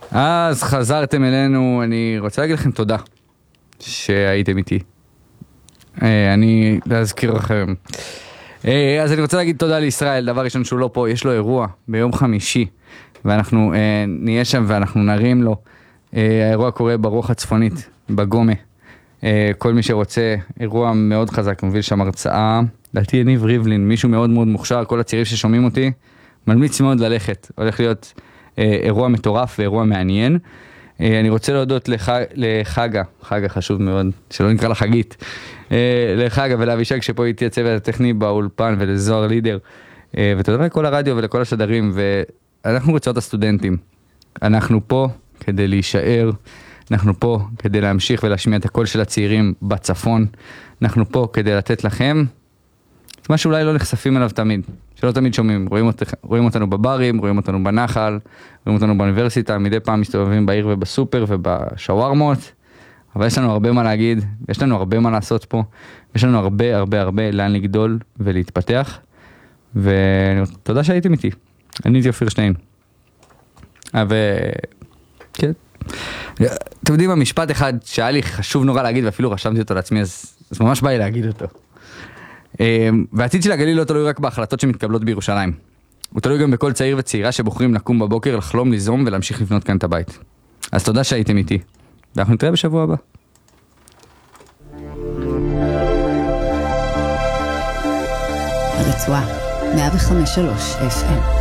אז חזרתם אלינו, אני רוצה להגיד לכם תודה שהייתם איתי. אני להזכיר לכם. אז אני רוצה להגיד תודה לישראל, דבר ראשון שהוא לא פה, יש לו אירוע ביום חמישי, ואנחנו נהיה שם ואנחנו נרים לו. האירוע קורה ברוח הצפונית, בגומה. כל מי שרוצה, אירוע מאוד חזק, מוביל שם הרצאה, לדעתי יניב ריבלין, מישהו מאוד מאוד מוכשר, כל הצעירים ששומעים אותי, ממליץ מאוד ללכת, הולך להיות אירוע מטורף ואירוע מעניין. אני רוצה להודות לחגה, חגה חשוב מאוד, שלא נקרא לה חגית, לחגה ולאבישג שפה איתי הצוות הטכני באולפן ולזוהר לידר, ותודה לכל הרדיו ולכל השדרים, ואנחנו רצועות הסטודנטים, אנחנו פה כדי להישאר, אנחנו פה כדי להמשיך ולהשמיע את הקול של הצעירים בצפון, אנחנו פה כדי לתת לכם את מה שאולי לא נחשפים אליו תמיד, שלא תמיד שומעים, רואים אותנו בברים, רואים אותנו בנחל, רואים אותנו באוניברסיטה, מדי פעם מסתובבים בעיר ובסופר ובשווארמות, אבל יש לנו הרבה מה להגיד, יש לנו הרבה מה לעשות פה, יש לנו הרבה הרבה הרבה לאן לגדול ולהתפתח, ותודה שהייתם איתי, אני הייתי אופיר שטיין. כן. אתם יודעים, המשפט אחד שהיה לי חשוב נורא להגיד, ואפילו רשמתי אותו לעצמי, אז ממש בא לי להגיד אותו. והעתיד של הגליל לא תלוי רק בהחלטות שמתקבלות בירושלים. הוא תלוי גם בכל צעיר וצעירה שבוחרים לקום בבוקר, לחלום, ליזום ולהמשיך לבנות כאן את הבית. אז תודה שהייתם איתי. ואנחנו נתראה בשבוע הבא. הרצועה 105.3 FM